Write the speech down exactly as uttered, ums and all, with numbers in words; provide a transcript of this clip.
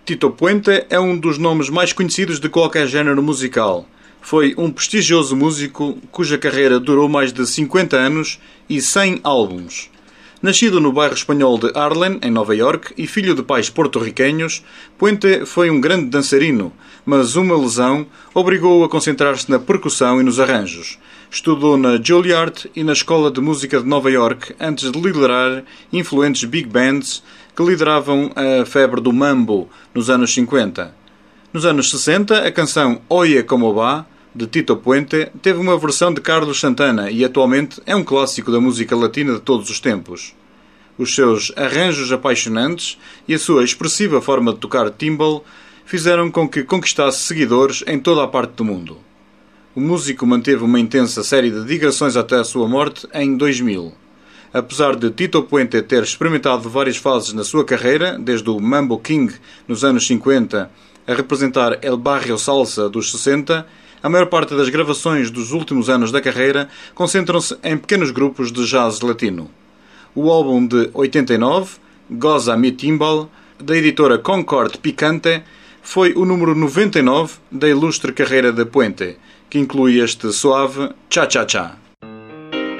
Tito Puente é um dos nomes mais conhecidos de qualquer género musical. Foi um prestigioso músico cuja carreira durou mais de cinquenta anos e cem álbuns. Nascido no bairro espanhol de Harlem, em Nova York, e filho de pais porto-riquenhos, Puente foi um grande dançarino, mas uma lesão obrigou-o a concentrar-se na percussão e nos arranjos. Estudou na Juilliard e na Escola de Música de Nova York antes de liderar influentes big bands que lideravam a febre do mambo nos anos cinquenta. Nos anos sessenta, a canção Oye Como Va, de Tito Puente, teve uma versão de Carlos Santana e atualmente é um clássico da música latina de todos os tempos. Os seus arranjos apaixonantes e a sua expressiva forma de tocar timbal fizeram com que conquistasse seguidores em toda a parte do mundo. O músico manteve uma intensa série de digressões até a sua morte em dois mil. Apesar de Tito Puente ter experimentado várias fases na sua carreira, desde o Mambo King nos anos cinquenta a representar El Barrio Salsa dos sessenta, a maior parte das gravações dos últimos anos da carreira concentram-se em pequenos grupos de jazz latino. O álbum de oitenta e nove, Goza Mi Timbal, da editora Concord Picante, foi o número noventa e nove da ilustre carreira de Puente, que inclui este suave Cha Cha Cha.